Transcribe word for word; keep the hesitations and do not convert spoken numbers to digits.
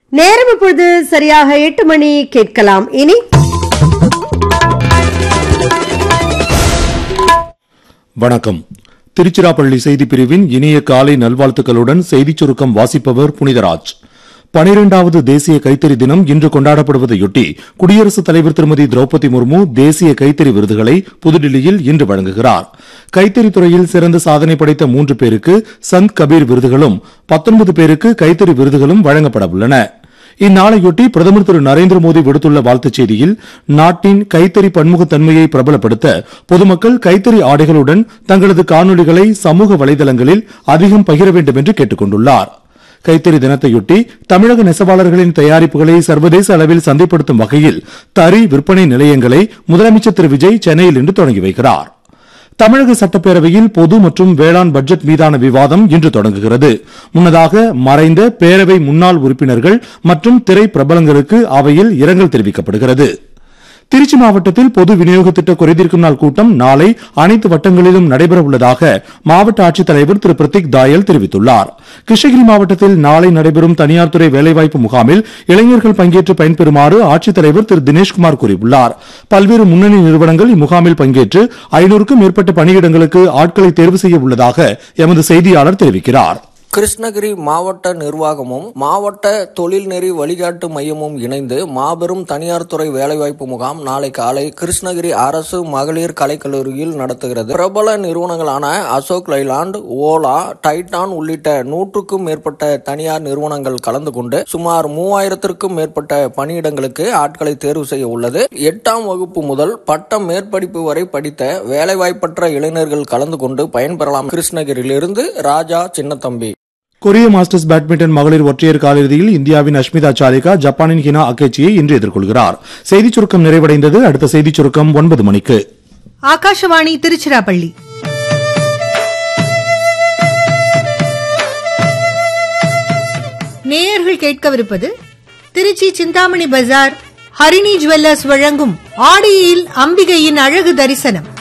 நேரம் இப்பொழுது சரியாக எட்டு மணி. கேட்கலாம் இனி வணக்கம். திருச்சிராப்பள்ளி செய்திப் பிரிவின் இனிய காலை நல்வாழ்த்துக்களுடன் செய்திச் சுருக்கம் வாசிப்பவர் புனிதராஜ். பனிரெண்டாவது தேசிய கைத்தறி தினம் இன்று கொண்டாடப்படுவதையொட்டி குடியரசுத் தலைவர் திருமதி திரௌபதி முர்மு தேசிய கைத்தறி விருதுகளை புதுடில்லியில் இன்று வழங்குகிறார். கைத்தறி துறையில் சிறந்த சாதனை படைத்த மூன்று பேருக்கு சந்த் கபீர் விருதுகளும் பத்தொன்பது பேருக்கு கைத்தறி விருதுகளும் வழங்கப்பட உள்ளன. இந்நாளையொட்டி பிரதமர் திரு நரேந்திர மோடி விடுத்துள்ள வாழ்த்துச் செய்தியில் நாட்டின் கைத்தறி பன்முகத்தன்மையை பிரபலப்படுத்த பொதுமக்கள் கைத்தறி ஆடைகளுடன் தங்களது காணொலிகளை சமூக வலைதளங்களில் அதிகம் பகிர வேண்டும் என்று கேட்டுக் கொண்டுள்ளார். கைத்தறி தினத்தையொட்டி தமிழக நெசவாளர்களின் தயாரிப்புகளை சர்வதேச அளவில் சந்தைப்படுத்தும் வகையில் தறி விற்பனை நிலையங்களை முதலமைச்சர் திரு விஜய் சென்னையில் இன்று தொடங்கி வைக்கிறார். தமிழக சட்டப்பேரவையில் பொது மற்றும் வேளாண் பட்ஜெட் மீதான விவாதம் இன்று தொடங்குகிறது. முன்னதாக மறைந்த பேரவை முன்னாள் உறுப்பினர்கள் மற்றும் திரை பிரபலங்களுக்கு அவையில் இரங்கல் தெரிவிக்கப்படுகிறது. திருச்சி மாவட்டத்தில் பொது விநியோக திட்ட குறைதீர்க்கும் நாள் கூட்டம் நாளை அனைத்து வட்டங்களிலும் நடைபெற உள்ளதாக மாவட்ட ஆட்சித்தலைவர் திரு பிரதீக் தாயல் தெரிவித்துள்ளார். கிருஷ்ணகிரி மாவட்டத்தில் நாளை நடைபெறும் தனியார் துறை வேலைவாய்ப்பு முகாமில் இளைஞர்கள் பங்கேற்று பயன்பெறுமாறு ஆட்சித்தலைவர் திரு தினேஷ்குமார் கூறியுள்ளார். பல்வேறு முன்னணி நிறுவனங்கள் இம்முகாமில் பங்கேற்று ஐநூறுக்கும் மேற்பட்ட பணியிடங்களுக்கு ஆட்களை தேர்வு செய்ய உள்ளதாக எமது செய்தியாளர் தெரிவிக்கிறார். கிருஷ்ணகிரி மாவட்ட நிர்வாகமும் மாவட்ட தொழில்நெறி வழிகாட்டு மையமும் இணைந்து மாபெரும் தனியார் துறை வேலைவாய்ப்பு முகாம் நாளை காலை கிருஷ்ணகிரி அரசு மகளிர் கலைக்கல்லூரியில் நடத்துகிறது. பிரபல நிறுவனங்களான அசோக் லைலாண்ட், ஓலா, டைட்டான் உள்ளிட்ட நூற்றுக்கும் மேற்பட்ட தனியார் நிறுவனங்கள் கலந்து கொண்டு சுமார் மூவாயிரத்திற்கும் மேற்பட்ட பணியிடங்களுக்கு ஆட்களை தேர்வு செய்ய உள்ளது. எட்டாம் வகுப்பு முதல் பட்ட மேற்படிப்பு வரை படித்த வேலைவாய்ப்பற்ற இளைஞர்கள் கலந்து கொண்டு பயன்பெறலாம். கிருஷ்ணகிரியிலிருந்து ராஜா சின்னத்தம்பி. கொரிய மாஸ்டர்ஸ் பேட்மிண்டன் மகளிர் ஒற்றையர் காலிறுதியில் இந்தியாவின் அஷ்மிதா சாலிகா ஜப்பானின் ஹினா அகேச்சியை இன்று எதிர்கொள்கிறார். செய்திச் சுருக்கம் நிறைவடைந்தது. அடுத்த செய்திச் சுருக்கம் ஒன்பது மணிக்கு. ஆகாஷவாணி திருச்சிராப்பள்ளி. நேயர்கள் கேட்கவிருப்பது திருச்சி சிந்தாமணி பஜார் ஹரிணி ஜுவல்லர்ஸ் வழங்கும் ஆடியில் அம்பிகையின் அழகு தரிசனம்.